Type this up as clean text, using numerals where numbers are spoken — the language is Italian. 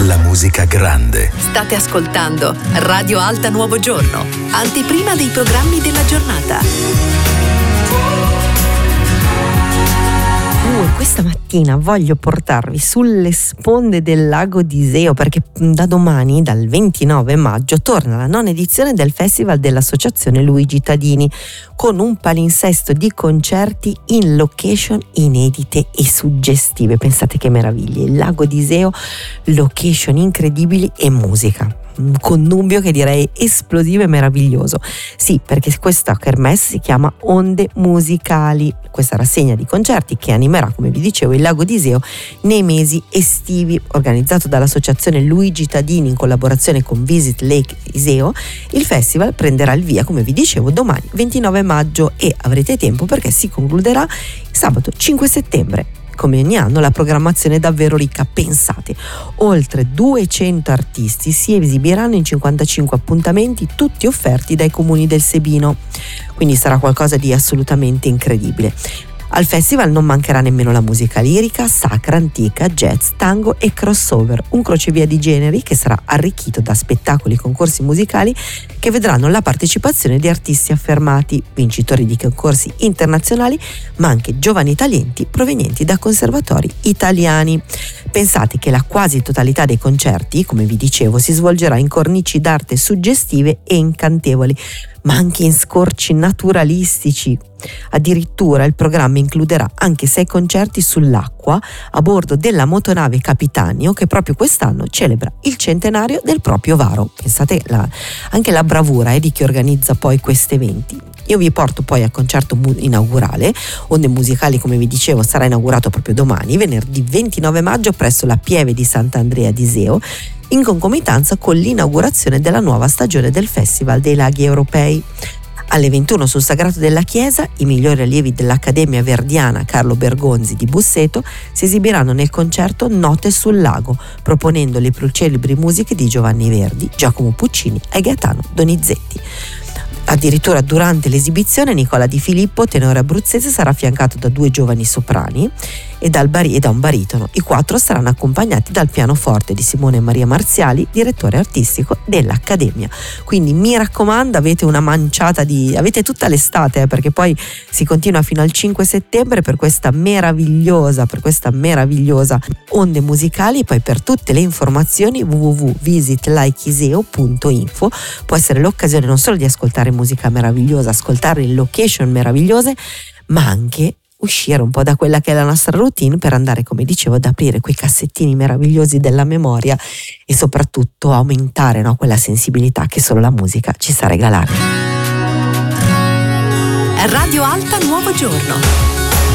La musica grande. State ascoltando Radio Alta Nuovo Giorno, anteprima dei programmi della giornata. Questa mattina voglio portarvi sulle sponde del lago di Iseo, perché da domani, dal 29 maggio, torna la nona edizione del Festival dell'Associazione Luigi Tadini, con un palinsesto di concerti in location inedite e suggestive. Pensate che meraviglie, il lago di Iseo, location incredibili e musica. Un connubio che direi esplosivo e meraviglioso. Sì, perché questa kermesse si chiama Onde Musicali, questa rassegna di concerti che animerà, come vi dicevo, il lago di Iseo nei mesi estivi. Organizzato dall'associazione Luigi Tadini in collaborazione con Visit Lake Iseo, il festival prenderà il via, come vi dicevo, domani 29 maggio e avrete tempo perché si concluderà sabato 5 settembre. Come ogni anno la programmazione è davvero ricca. Pensate, oltre 200 artisti si esibiranno in 55 appuntamenti, tutti offerti dai comuni del Sebino, quindi sarà qualcosa di assolutamente incredibile. Al festival non mancherà nemmeno la musica lirica, sacra, antica, jazz, tango e crossover, un crocevia di generi che sarà arricchito da spettacoli e concorsi musicali che vedranno la partecipazione di artisti affermati, vincitori di concorsi internazionali, ma anche giovani talenti provenienti da conservatori italiani. Pensate che la quasi totalità dei concerti, come vi dicevo, si svolgerà in cornici d'arte suggestive e incantevoli, ma anche in scorci naturalistici. Addirittura il programma includerà anche 6 concerti sull'acqua a bordo della motonave Capitanio, che proprio quest'anno celebra il centenario del proprio varo. Pensate anche la bravura di chi organizza poi questi eventi. Io vi porto poi al concerto inaugurale. Onde Musicali, come vi dicevo, sarà inaugurato proprio domani, venerdì 29 maggio, presso la Pieve di Sant'Andrea di Iseo, in concomitanza con l'inaugurazione della nuova stagione del Festival dei Laghi Europei. Alle 21 sul Sagrato della Chiesa, i migliori allievi dell'Accademia Verdiana Carlo Bergonzi di Busseto si esibiranno nel concerto Note sul lago, proponendo le più celebri musiche di Giovanni Verdi, Giacomo Puccini e Gaetano Donizetti. Addirittura durante l'esibizione Nicola Di Filippo, tenore abruzzese, sarà affiancato da 2 giovani soprani e da un baritono. I 4 saranno accompagnati dal pianoforte di Simone Maria Marziali, direttore artistico dell'Accademia. Quindi mi raccomando, avete una manciata avete tutta l'estate, perché poi si continua fino al 5 settembre per questa meravigliosa Onde Musicali. Poi per tutte le informazioni www.visitlikeiseo.info. Può essere l'occasione non solo di ascoltare musica meravigliosa, ascoltare location meravigliose, ma anche uscire un po' da quella che è la nostra routine per andare, come dicevo, ad aprire quei cassettini meravigliosi della memoria e soprattutto aumentare, quella sensibilità che solo la musica ci sa regalare. Radio Alta Nuovo Giorno.